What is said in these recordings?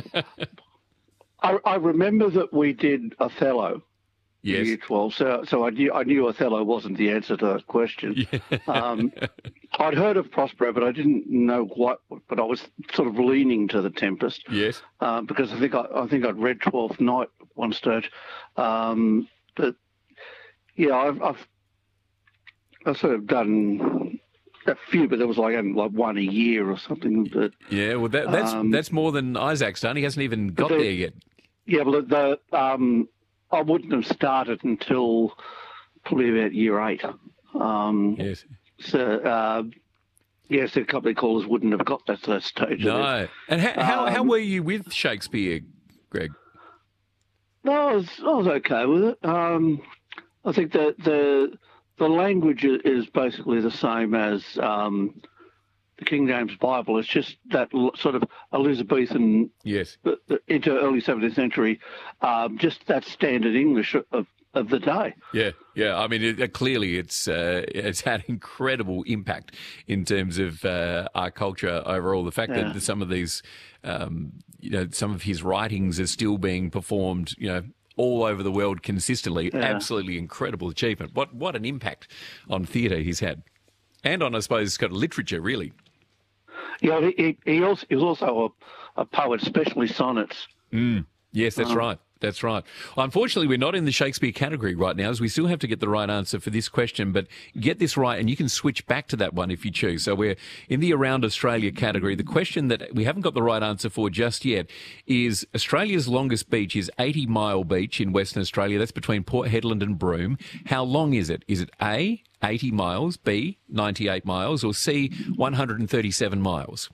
I remember that we did Othello. Yes. Year 12, so I knew Othello wasn't the answer to that question. Yeah. I'd heard of Prospero, but I didn't know what. But I was sort of leaning to the Tempest. Yes. Because I think I'd read Twelfth Night at one stage. But yeah, I've sort of done a few, but there was like one a year or something. But yeah, well that's more than Isaac's done. He hasn't even got there yet. Yeah, but I wouldn't have started until probably about year 8. Yes. So, yes, a couple of callers wouldn't have got that to that stage. No. And how were you with Shakespeare, Greg? No, I was okay with it. I think that the language is basically the same as the King James Bible. It's just that sort of Elizabethan, yes, into early 17th century, just that standard English of the day. Yeah. I mean, clearly it's had incredible impact in terms of our culture overall. The fact that some of these, some of his writings are still being performed, all over the world consistently. Absolutely incredible achievement. What an impact on theatre he's had, and on, I suppose, kind of literature, really. Yeah, he was also a poet, especially sonnets. Yes, that's right. That's right. Unfortunately, we're not in the Shakespeare category right now, as we still have to get the right answer for this question, but get this right and you can switch back to that one if you choose. So we're in the Around Australia category. The question that we haven't got the right answer for just yet is Australia's longest beach is 80 Mile Beach in Western Australia. That's between Port Hedland and Broome. How long is it? Is it A, 80 miles, B, 98 miles, or C, 137 miles?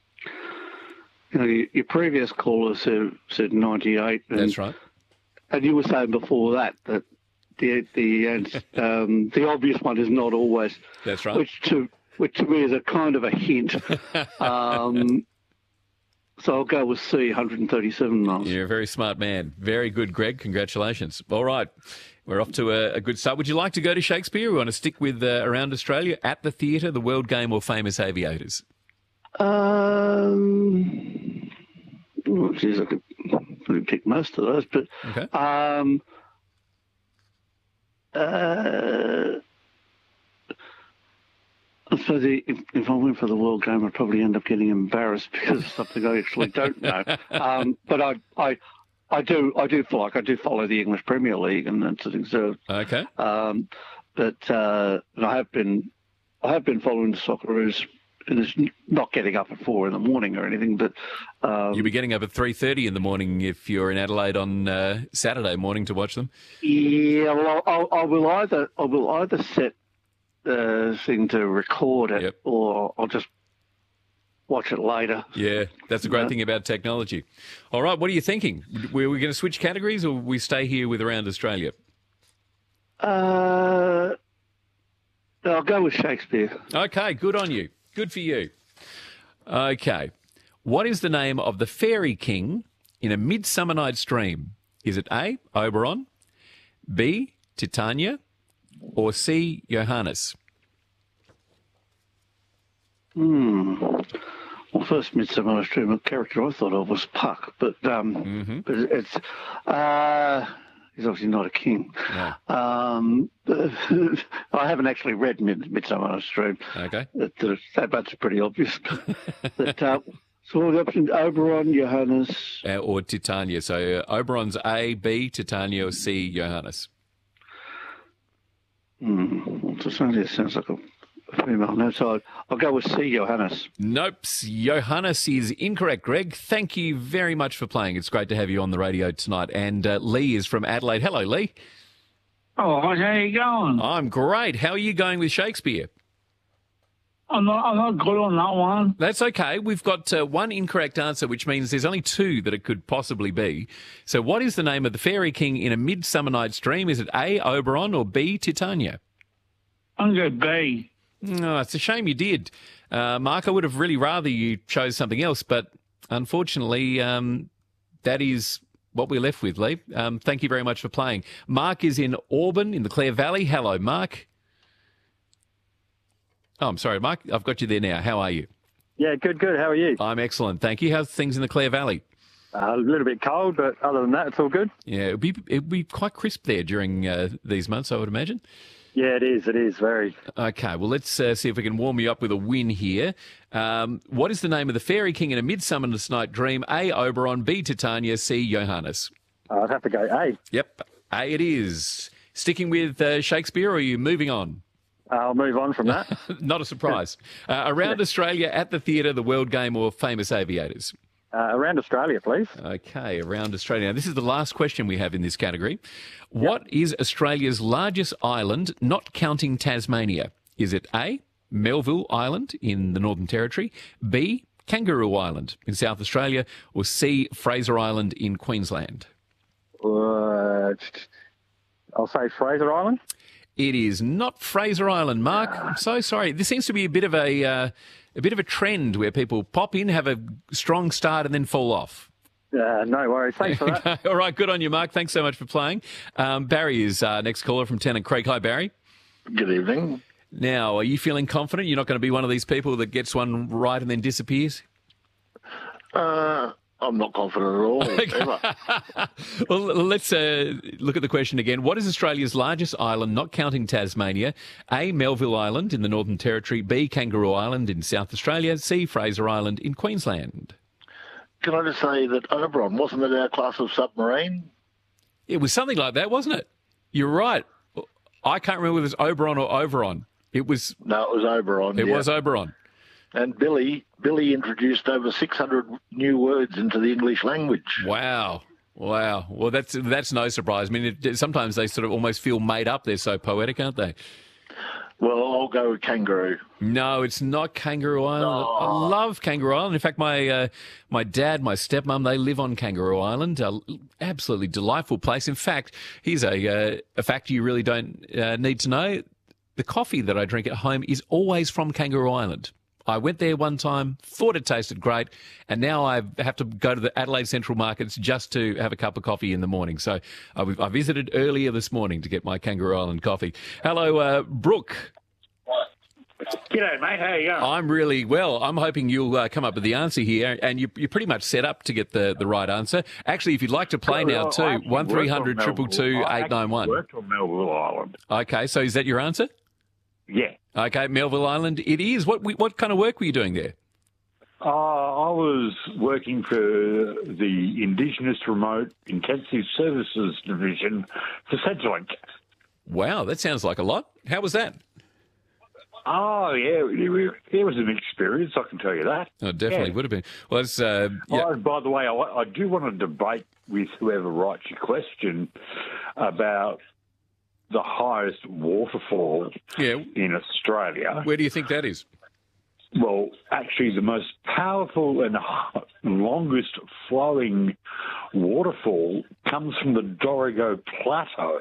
Your previous caller said 98. That's right. And you were saying before that the obvious one is not always. That's right. Which to me is a kind of a hint. So I'll go with C, 137 miles. You're a very smart man. Very good, Greg. Congratulations. All right. We're off to a good start. Would you like to go to Shakespeare? We want to stick with Around Australia, At the Theatre, The World Game, or Famous Aviators? Well, geez, I could probably pick most of those, but okay. I suppose if I went for the World Game, I'd probably end up getting embarrassed because of something I actually don't know. But I do follow the English Premier League and that sort of thing. So okay. But I have been following the Socceroos. And it's not getting up at 4 in the morning or anything, but you'll be getting up at 3:30 in the morning if you're in Adelaide on Saturday morning to watch them. Yeah, well, I will either set the thing to record it, or I'll just watch it later. Yeah, that's the great thing about technology. All right, what are you thinking? Were we going to switch categories, or we stay here with Around Australia? I'll go with Shakespeare. Okay, good on you. Good for you. Okay. What is the name of the fairy king in A Midsummer Night's Dream? Is it A, Oberon, B, Titania, or C, Johannes? Well, first Midsummer Night's Dream, a character I thought of was Puck, but it's he's obviously not a king. No. I haven't actually read Midsummer Night's Dream. Okay. That much is pretty obvious. But, so all the options, Oberon, Johannes. Or Titania. So Oberon's A, B, Titania, or C, Johannes. Titania sounds like a female name, so I'll go with C, Johannes. Nope. Johannes is incorrect, Greg. Thank you very much for playing. It's great to have you on the radio tonight. And Lee is from Adelaide. Hello, Lee. Oh, how are you going? I'm great. How are you going with Shakespeare? I'm not good on that one. That's okay. We've got one incorrect answer, which means there's only two that it could possibly be. So what is the name of the fairy king in A Midsummer Night's Dream? Is it A, Oberon, or B, Titania? I'm going to B. No, it's a shame you did. Mark, I would have really rather you chose something else, but unfortunately that is what we're left with, Lee. Thank you very much for playing. Mark is in Auburn in the Clare Valley. Hello, Mark. Oh, I'm sorry, Mark. I've got you there now. How are you? Yeah, good. How are you? I'm excellent. Thank you. How's things in the Clare Valley? A little bit cold, but other than that, it's all good. Yeah, it'd be quite crisp there during these months, I would imagine. Yeah, it is. It is very. Okay, well, let's see if we can warm you up with a win here. What is the name of the Fairy King in A Midsummer's Night Dream? A. Oberon, B. Titania, C. Johannes. I'd have to go A. Yep, A it is. Sticking with Shakespeare, or are you moving on? I'll move on from that. Not a surprise. Around Australia, at the theatre, the World Game, or Famous Aviators? Around Australia, please. Okay, around Australia. Now, this is the last question we have in this category. What is Australia's largest island, not counting Tasmania? Is it A, Melville Island in the Northern Territory, B, Kangaroo Island in South Australia, or C, Fraser Island in Queensland? I'll say Fraser Island. It is not Fraser Island, Mark. I'm so sorry. This seems to be a bit of a trend where people pop in, have a strong start, and then fall off. No worries. Thanks for that. All right, good on you, Mark. Thanks so much for playing. Barry is our next caller from Tennant Creek. Hi, Barry. Good evening. Now, are you feeling confident you're not going to be one of these people that gets one right and then disappears? I'm not confident at all. Ever. Well, let's look at the question again. What is Australia's largest island, not counting Tasmania? A, Melville Island in the Northern Territory, B, Kangaroo Island in South Australia, C, Fraser Island in Queensland. Can I just say that Oberon, wasn't it our class of submarine? It was something like that, wasn't it? You're right. I can't remember whether it was Oberon or Overon. It was... No, it was Oberon. It was Oberon. And Billy introduced over 600 new words into the English language. Wow. Well, that's no surprise. I mean, sometimes they sort of almost feel made up. They're so poetic, aren't they? Well, I'll go with Kangaroo. No, it's not Kangaroo Island. I love Kangaroo Island. In fact, my dad, my stepmom, they live on Kangaroo Island. Absolutely delightful place. In fact, here's a fact you really don't need to know. The coffee that I drink at home is always from Kangaroo Island. I went there one time, thought it tasted great, and now I have to go to the Adelaide Central Markets just to have a cup of coffee in the morning. So I visited earlier this morning to get my Kangaroo Island coffee. Hello, Brooke. G'day, mate. How you going? I'm really well. I'm hoping you'll come up with the answer here, and you're pretty much set up to get the right answer. Actually, if you'd like to play now too, 1300 222 891. Worked on Melville Island. Okay, so is that your answer? Yeah. Okay, Melville Island it is. What kind of work were you doing there? I was working for the Indigenous Remote Intensive Services Division for Centrelink. Wow, that sounds like a lot. How was that? Oh, yeah, it was an experience, I can tell you that. Oh, definitely would have been. Well, it's, yeah. Oh, by the way, I do want to debate with whoever writes your question about the highest waterfall in Australia. Where do you think that is? Well, actually, the most powerful and longest flowing waterfall comes from the Dorrigo Plateau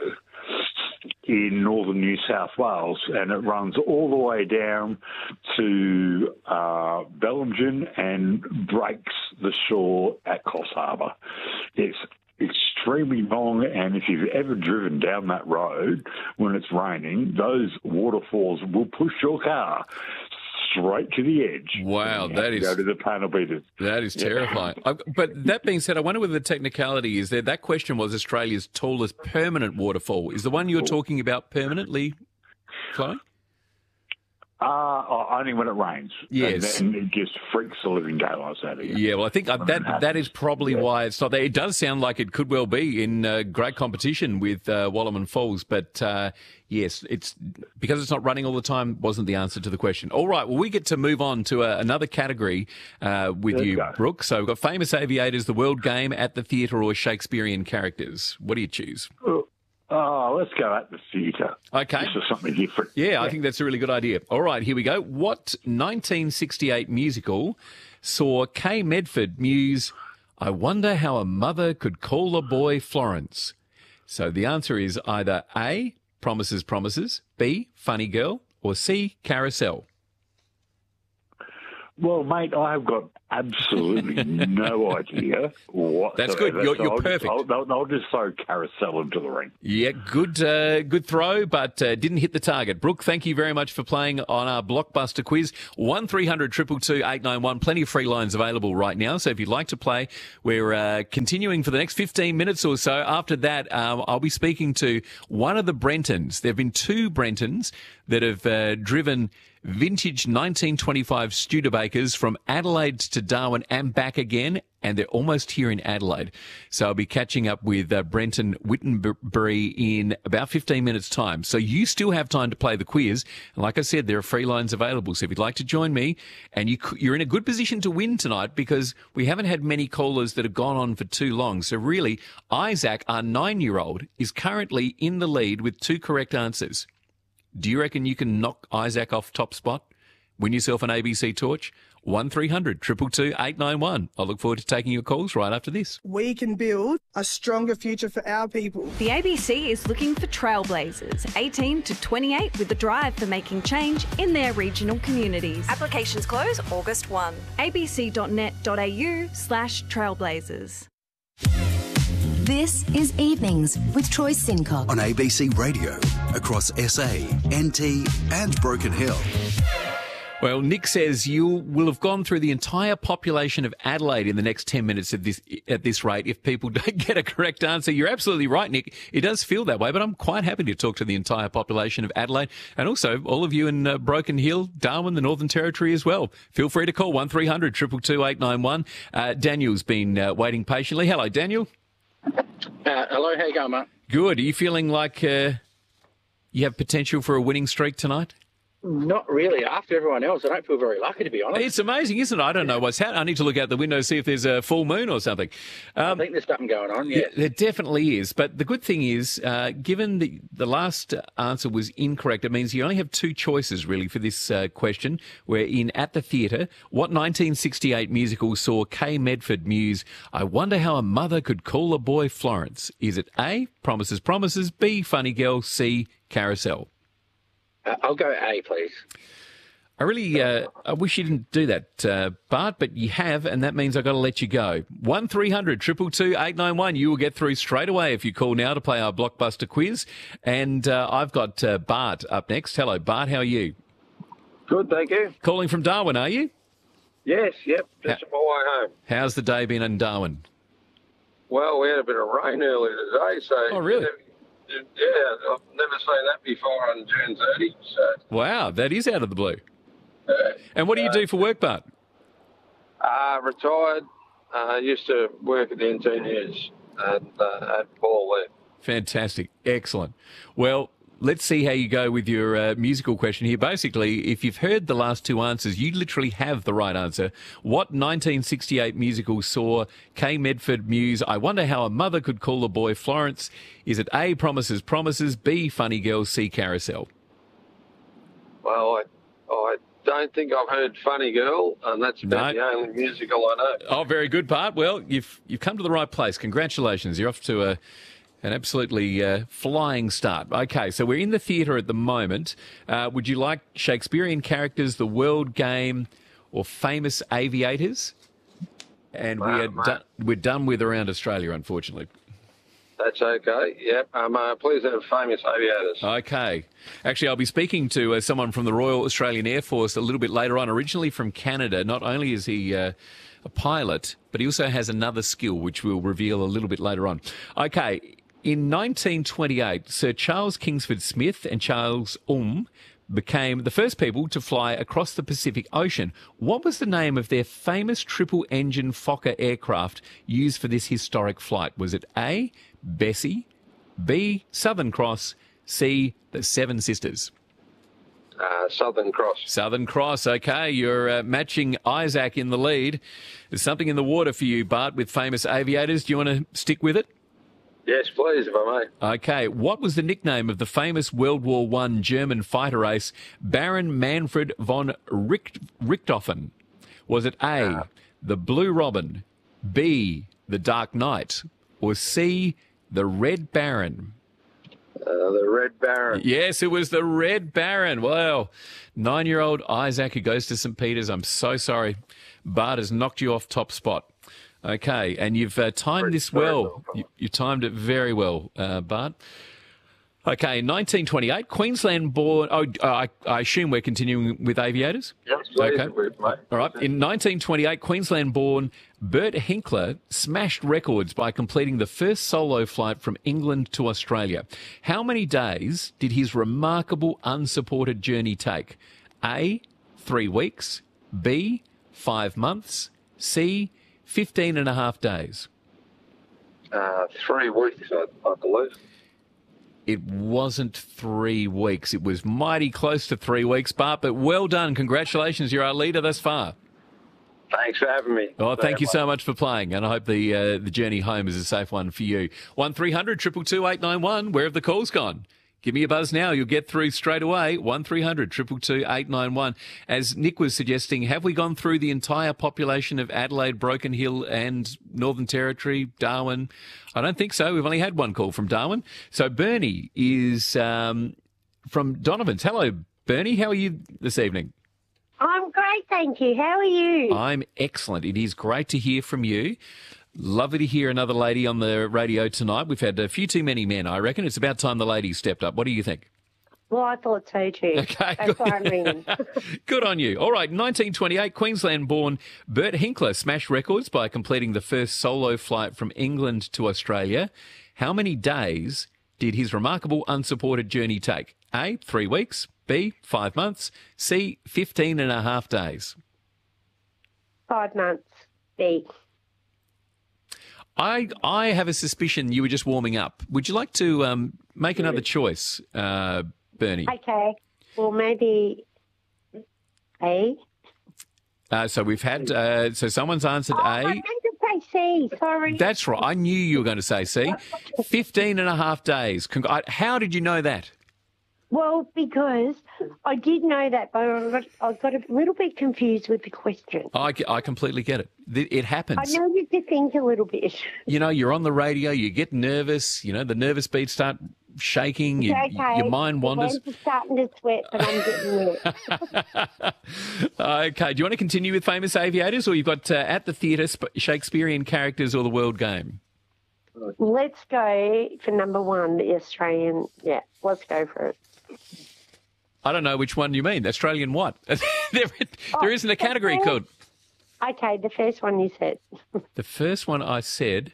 in northern New South Wales, and it runs all the way down to Bellingen and breaks the shore at Coffs Harbour. It's extremely long, and if you've ever driven down that road when it's raining, those waterfalls will push your car straight to the edge. Wow, that is... Go to the panel beaters. That is terrifying. But that being said, I wonder whether the technicality is there. That question was Australia's tallest permanent waterfall. Is the one you're talking about permanently flowing? Only when it rains. Yes. And it just freaks the living daylights out of you. Yeah, well, I think that is probably why it's not there. It does sound like it could well be in great competition with Wallerman Falls, but yes, it's because it's not running all the time wasn't the answer to the question. All right, well, we get to move on to another category with you, Brooke. So we've got famous aviators, the World Game, at the theatre, or Shakespearean characters. What do you choose? Oh, let's go at the theatre. Okay. This is something different. Yeah, I think that's a really good idea. All right, here we go. What 1968 musical saw Kay Medford muse, "I wonder how a mother could call a boy Florence"? So the answer is either A, Promises, Promises, B, Funny Girl, or C, Carousel. Well, mate, I have got absolutely no idea whatsoever. That's good. You're perfect. I'll just throw Carousel into the ring. Yeah, good throw, but didn't hit the target. Brooke, thank you very much for playing on our blockbuster quiz. 1300 222 891. Plenty of free lines available right now. So if you'd like to play, we're continuing for the next 15 minutes or so. After that, I'll be speaking to one of the Brentons. There have been two Brentons that have driven vintage 1925 Studebakers from Adelaide to Darwin and back again, and they're almost here in Adelaide. So I'll be catching up with Brenton Wittenbury in about 15 minutes' time. So you still have time to play the quiz. And like I said, there are free lines available. So if you'd like to join me, and you're in a good position to win tonight because we haven't had many callers that have gone on for too long. So really, Isaac, our 9-year-old, is currently in the lead with 2 correct answers. Do you reckon you can knock Isaac off top spot? Win yourself an ABC torch? 1300 222 891. I look forward to taking your calls right after this. We can build a stronger future for our people. The ABC is looking for trailblazers, 18 to 28, with the drive for making change in their regional communities. Applications close August 1. abc.net.au/trailblazers. This is Evenings with Troy Sincock on ABC Radio across SA, NT and Broken Hill. Well, Nick says you will have gone through the entire population of Adelaide in the next 10 minutes at this rate if people don't get a correct answer. You're absolutely right, Nick. It does feel that way, but I'm quite happy to talk to the entire population of Adelaide and also all of you in Broken Hill, Darwin, the Northern Territory as well. Feel free to call 1300 222 891. Daniel's been waiting patiently. Hello, Daniel. Hello, how you going, mate? Good. Are you feeling like you have potential for a winning streak tonight? Not really. After everyone else, I don't feel very lucky, to be honest. It's amazing, isn't it? I don't know what's happening. I need to look out the window, see if there's a full moon or something. I think there's something going on, yeah. There definitely is. But the good thing is, given the last answer was incorrect, it means you only have 2 choices, really, for this question. We're in At the Theatre. What 1968 musical saw Kay Medford muse, I wonder how a mother could call a boy Florence? Is it A, Promises, Promises, B, Funny Girl, C, Carousel? I'll go A, please. I really I wish you didn't do that, Bart, but you have, and that means I've got to let you go. 1300 222 891. You will get through straight away if you call now to play our blockbuster quiz. And I've got Bart up next. Hello, Bart. How are you? Good, thank you. Calling from Darwin, are you? Yes, yep. Just on my way home. How's the day been in Darwin? Well, we had a bit of rain earlier today, so... Oh, really? Yeah, I've never seen that before on June 30. So. Wow, that is out of the blue. And what do you do for work, Bart? Retired. Used to work at the NT News and at Paul there. Fantastic. Excellent. Well, let's see how you go with your musical question here. Basically, if you've heard the last 2 answers, you literally have the right answer. What 1968 musical saw Kay Medford muse, I wonder how a mother could call a boy Florence? Is it A, Promises, Promises, B, Funny Girl, C, Carousel? Well, I don't think I've heard Funny Girl, and that's about the only musical I know. Oh, very good, Bart. Well, you've come to the right place. Congratulations. You're off to an absolutely flying start. Okay, so we're in the theatre at the moment. Would you like Shakespearean characters, the world game, or famous aviators? And we're done with Around Australia, unfortunately. That's okay. Yep. Please have famous aviators. Okay. Actually, I'll be speaking to someone from the Royal Australian Air Force a little bit later on, originally from Canada. Not only is he a pilot, but he also has another skill, which we'll reveal a little bit later on. Okay. In 1928, Sir Charles Kingsford Smith and Charles became the first people to fly across the Pacific Ocean. What was the name of their famous triple-engine Fokker aircraft used for this historic flight? Was it A, Bessie, B, Southern Cross, C, the Seven Sisters? Southern Cross. Southern Cross, okay. You're matching Isaac in the lead. There's something in the water for you, Bart, with famous aviators. Do you want to stick with it? Yes, please, if I may. Okay. What was the nickname of the famous World War I German fighter ace, Baron Manfred von Richthofen? Was it A, the Blue Robin, B, the Dark Knight, or C, the Red Baron? The Red Baron. Yes, it was the Red Baron. Wow. 9-year-old Isaac who goes to St. Peter's. I'm so sorry. Bart has knocked you off top spot. Okay, and you've timed this well. You timed it very well, Bart. Okay, in 1928, Queensland-born... Oh, I assume we're continuing with aviators? Yes, please, okay. mate. All right. In 1928, Queensland-born Bert Hinkler smashed records by completing the first solo flight from England to Australia. How many days did his remarkable unsupported journey take? A, 3 weeks. B, 5 months. C, 15 and a half days. 3 weeks, I believe. It wasn't 3 weeks. It was mighty close to 3 weeks, Bart, but well done. Congratulations. You're our leader thus far. Thanks for having me. Oh, thank you so much for playing, and I hope the journey home is a safe one for you. 1300 222 891. Where have the calls gone? Give me a buzz now. You'll get through straight away. 1300 222 891. As Nick was suggesting, have we gone through the entire population of Adelaide, Broken Hill and Northern Territory, Darwin? I don't think so. We've only had one call from Darwin. So Bernie is from Donovan's. Hello, Bernie. How are you this evening? I'm great, thank you. How are you? I'm excellent. It is great to hear from you. Lovely to hear another lady on the radio tonight. We've had a few too many men, I reckon. It's about time the ladies stepped up. What do you think? Well, I thought so too. Okay, that's why I'm ringing. Good on you. All right, 1928, Queensland-born Bert Hinkler smashed records by completing the first solo flight from England to Australia. How many days did his remarkable unsupported journey take? A, 3 weeks. B, 5 months. C, 15 and a half days. 5 months. B. I have a suspicion you were just warming up. Would you like to make another choice, Bernie? Okay. Well, maybe A. So we've had, so someone's answered A. I meant to say C, sorry. That's right. I knew you were going to say C. 15 and a half days. How did you know that? Well, because I did know that, but I got a little bit confused with the question. I completely get it. It happens. I know you to think a little bit. You know, you're on the radio, you get nervous, you know, the nervous beats start shaking, your mind wanders. I'm starting to sweat, but I'm getting wet. Okay, do you want to continue with famous aviators, or you've got at the theatre, Shakespearean characters or the world game? Let's go for number one, the Australian. Yeah, let's go for it. I don't know which one you mean. Australian what? there isn't a category called. Okay, the first one you said. The first one I said.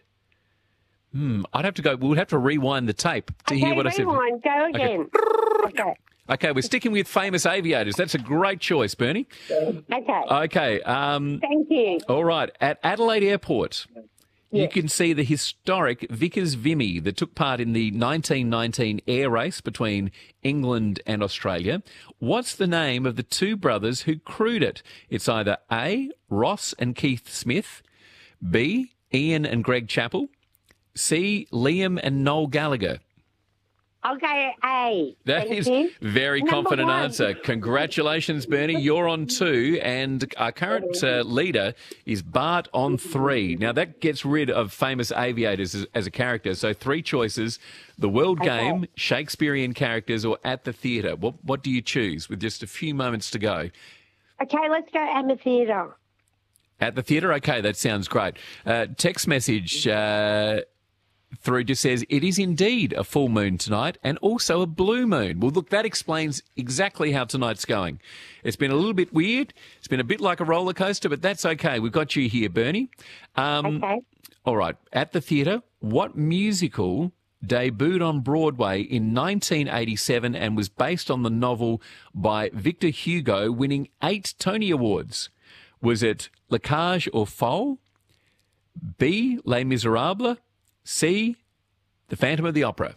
I'd have to go. We'll have to rewind the tape to hear what I said. Rewind. Go again. Okay, we're sticking with famous aviators. That's a great choice, Bernie. Okay. Thank you. All right. At Adelaide Airport, you can see the historic Vickers Vimy that took part in the 1919 air race between England and Australia. What's the name of the two brothers who crewed it? It's either A, Ross and Keith Smith, B, Ian and Greg Chappell, C, Liam and Noel Gallagher. Okay, A. That is very confident answer. Congratulations, Bernie. You're on 2, and our current leader is Bart on 3. Now, that gets rid of famous aviators as a character. So 3 choices, the world game, Shakespearean characters, or at the theatre. What do you choose with just a few moments to go? Okay, let's go at the theatre. At the theatre? Okay, that sounds great. Text message through just says, it is indeed a full moon tonight and also a blue moon. Well, look, that explains exactly how tonight's going. It's been a little bit weird. It's been a bit like a roller coaster, but that's okay. We've got you here, Bernie. Okay. All right. At the theatre, what musical debuted on Broadway in 1987 and was based on the novel by Victor Hugo, winning 8 Tony Awards? Was it La Cage aux Folles, B, Les Miserables, C, The Phantom of the Opera?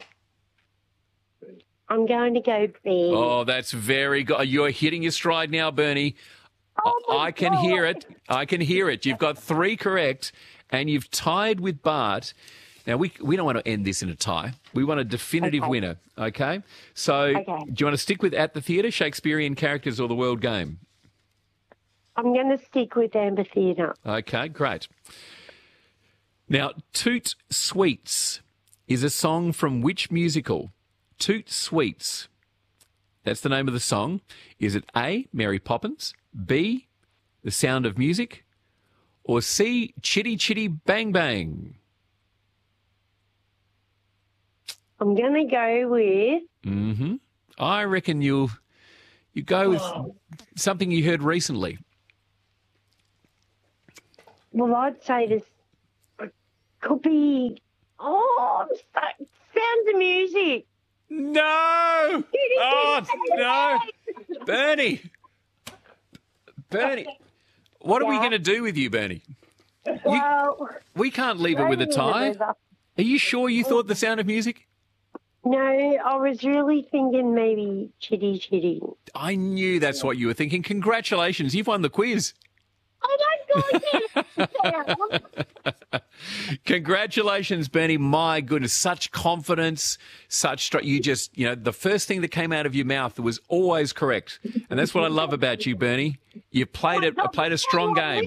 I'm going to go B. Oh, that's very good. You're hitting your stride now, Bernie. I can hear it. I can hear it. You've got 3 correct, and you've tied with Bart. Now, we don't want to end this in a tie. We want a definitive winner, okay? So do you want to stick with at the theatre, Shakespearean characters, or the world game? I'm going to stick with amphitheatre. Okay, great. Now, Toot Sweets is a song from which musical? Toot Sweets. That's the name of the song. Is it A, Mary Poppins, B, The Sound of Music, or C, Chitty Chitty Bang Bang? I'm going to go with... I reckon you go with something you heard recently. Well, I'd say this could be... Sounds of Music. No! Oh, no! Bernie! What are we going to do with you, Bernie? Well... We can't leave it with a tie. Are you sure you thought The Sound of Music? No, I was really thinking maybe Chitty Chitty. I knew that's what you were thinking. Congratulations, you've won the quiz. Congratulations, Bernie. My goodness, such confidence, you just, the first thing that came out of your mouth was always correct. And that's what I love about you, Bernie. You played a strong game.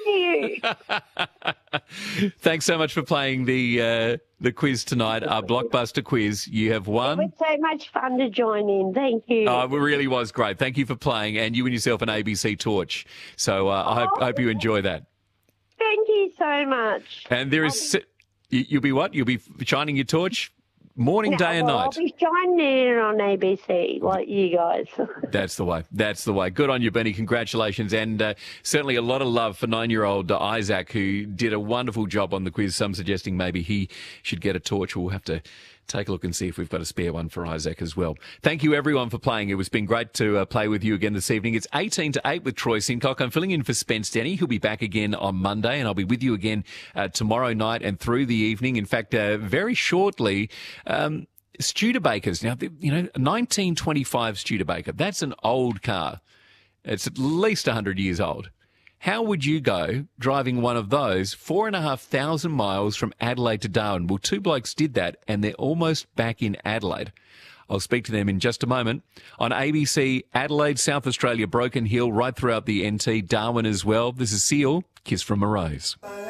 Thanks so much for playing the quiz tonight, our blockbuster quiz. You have won. It was so much fun to join in. Thank you. Oh, it really was great. Thank you for playing, and you and yourself an ABC torch. So I hope you enjoy that. Thank you so much. And there is, you'll be what? You'll be shining your torch morning, day and night. I'll be shining it on ABC like you guys. That's the way. That's the way. Good on you, Benny. Congratulations. And certainly a lot of love for 9-year-old Isaac, who did a wonderful job on the quiz. Some suggesting maybe he should get a torch. We'll have to take a look and see if we've got a spare one for Isaac as well. Thank you, everyone, for playing. It's been great to play with you again this evening. It's 18 to 8 with Troy Sincock. I'm filling in for Spence Denny. He'll be back again on Monday, and I'll be with you again tomorrow night and through the evening. In fact, very shortly, Studebakers. Now, 1925 Studebaker. That's an old car. It's at least 100 years old. How would you go driving one of those 4,500 miles from Adelaide to Darwin? Well, two blokes did that, and they're almost back in Adelaide. I'll speak to them in just a moment. On ABC, Adelaide, South Australia, Broken Hill, right throughout the NT, Darwin as well. This is Seal, Kiss from a Rose.